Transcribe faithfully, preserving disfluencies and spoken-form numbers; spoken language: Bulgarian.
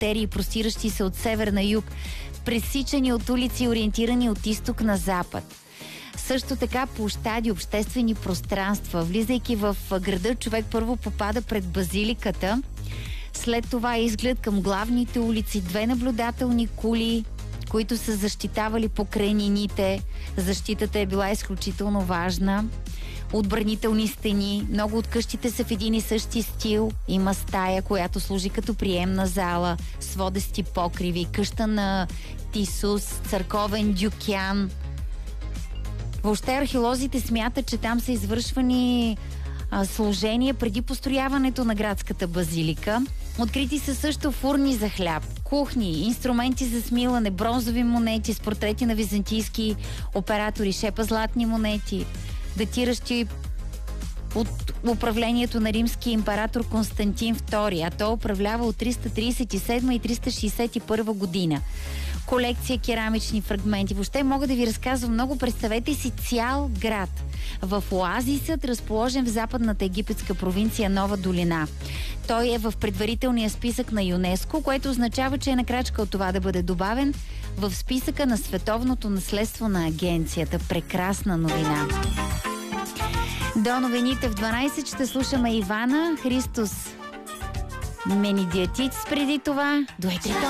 артерии, простиращи се от север на юг, пресичани от улици, ориентирани от изток на запад. Също така площади, обществени пространства. Влизайки в града, човек първо попада пред базиликата, след това изглед към главните улици, две наблюдателни кули, които са защитавали покрайнините. Защитата е била изключително важна. Отбранителни стени. Много от къщите са в един и същи стил. Има стая, която служи като приемна зала, сводести покриви, къща на Тисус, църковен дюкян. Въобще археолозите смятат, че там са извършвани а, служения преди построяването на градската базилика. Открити са също фурни за хляб, кухни, инструменти за смилане, бронзови монети с портрети на византийски оператори, шепа златни монети, датиращи от управлението на римския император Константин втори, а той управлява от триста тридесет и седма и триста шейсет и първа година. Колекция керамични фрагменти. Въобще мога да ви разказвам много. Представете си цял град в оазисът, разположен в западната египетска провинция Нова долина. Той е в предварителния списък на ЮНЕСКО, което означава, че е на крачка от това да бъде добавен в списъка на световното наследство на агенцията. Прекрасна новина. До новините в дванайсет ще слушаме Ивана Христос Менидиатиц преди това. До етрито!